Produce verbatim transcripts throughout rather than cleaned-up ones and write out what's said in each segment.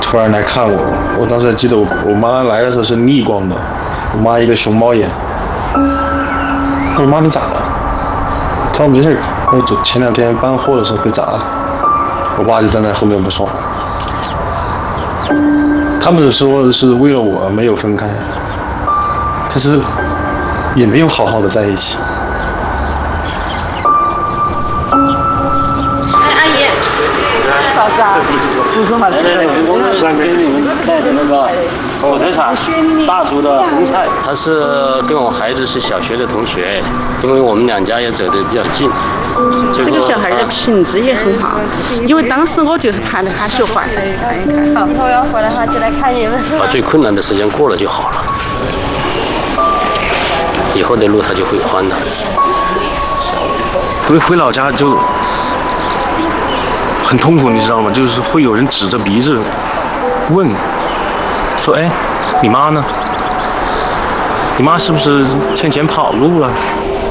突然来看我，我当时还记得我我妈来的时候是逆光的，我妈一个熊猫眼。我说妈你咋了？她说没事，我走前两天搬货的时候被砸了。我爸就站在后面不说话。他们说是为了我没有分开，但是也没有好好的在一起。 啥子啊？不是嘛，这个我吃完给你们带的那个火腿肠，大厨的红菜。 他是跟我孩子是小学的同学，因为我们两家也走得比较近。 这个小孩的品质也很好，因为当时我就是盼着他学坏，看一看。好，以后要回来的话就来看你们。 把最困难的时间过了就好了，以后的路他就会宽了。 回回老家就很痛苦，你知道吗？就是会有人指着鼻子问，说：“哎，你妈呢？你妈是不是欠钱跑路了？”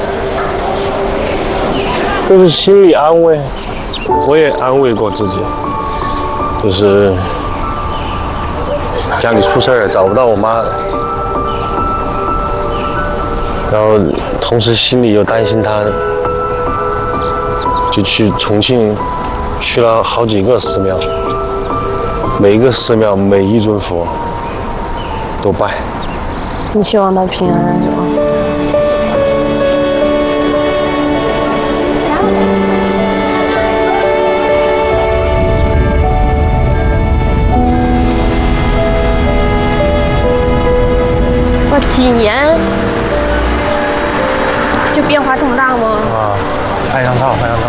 这是心理安慰，我也安慰过自己，就是家里出事儿找不到我妈，然后同时心里又担心她，就去重庆去了好几个寺庙，每一个寺庙每一尊佛都拜。 你希望他平安是吧？哇，几年就变化这么大吗？ 啊，拍张照，拍张照。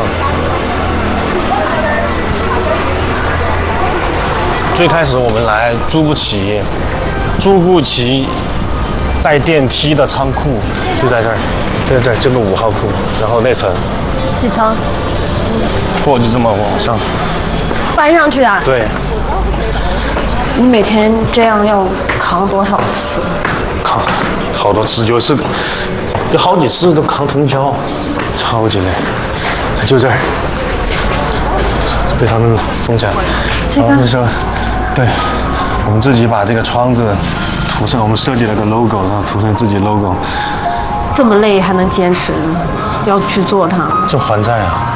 最开始我们来租不起，租不起带电梯的仓库，就在这儿，就在这儿，这个五号库，然后那层几层？ 货就这么往上搬上去啊？ 对， 你每天这样要扛多少次？ 扛好多次，有次有好几次都扛通宵，超级累。就这儿，被他们封起来。 这个然后那时候，对，我们自己把这个窗子涂上，我们设计了个 logo， 然后涂上自己 logo。 这么累还能坚持，要去做它？ 这还债啊，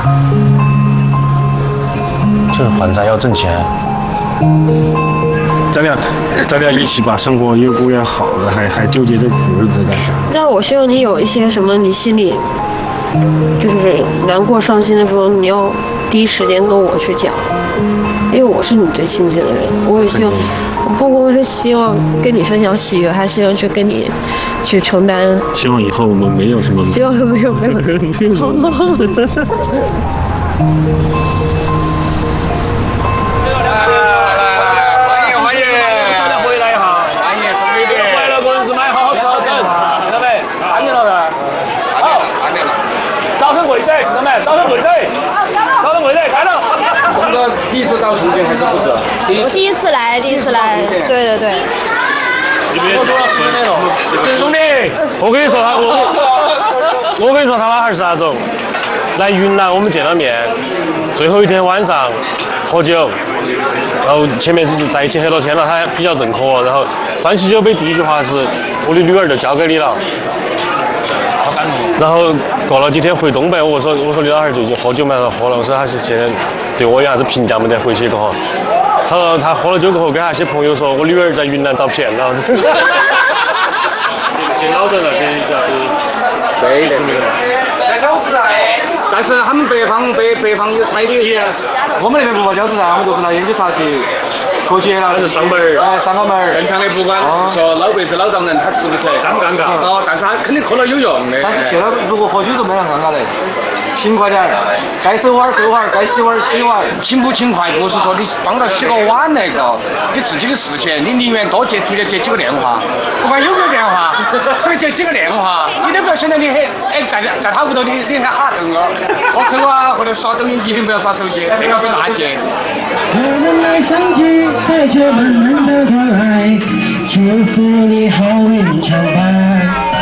这是还债，要挣钱。咱俩，咱俩一起把生活越过越好了，还还纠结这苦日子干啥？ 那我希望你有一些什么，你心里就是难过、伤心的时候，你要第一时间跟我去讲，因为我是你最亲近的人。我也希望，我不光是希望跟你分享喜悦，还希望去跟你去承担。 希望以后我们没有什么。 希望没有没有。 早上回来，早上回来，开了。我们第一次到重庆还是不是？ 我第一次来，第一次来，对对对。 我说了十年了，兄弟， 我跟你说他，我我跟你说他妈还是啥种？来云南我们见了面，最后一天晚上喝酒，然后前面就在一起很多天了，他还比较认可，然后端起酒杯第一句话是：“我的女儿就交给你了。”然后过了几天回东北，我说我说你老汉儿最近喝酒没？他喝了，我说他是现在对我有啥子评价没得？回去过后，他说他喝了酒过后跟他些朋友说，我女儿在云南遭骗了。见老人了，这叫对的。 但是他们北方北北方有彩礼，我们那边不包饺子噻，我们都是拿烟酒茶去过节了， 是上门儿， 哎，上个门儿。 正常的不管说老辈子老丈人他吃不吃， 尴不尴尬？ 哦，但是他肯定喝了有用的。 但是现在如果喝酒都没人尴尬的，勤快点儿，该收碗收碗，该洗碗洗碗。 勤不勤快不是说你帮他洗个碗那个，你自己的事情，你宁愿多接出去接几个电话，不管有没有电话，所以接几个电话，你都不要想到你很哎在在他屋头你你还哈等儿，喝酒啊或者刷抖音一定不要刷手机，那个是大忌。 我们来相聚，带着满满的关爱，祝福你好运常伴。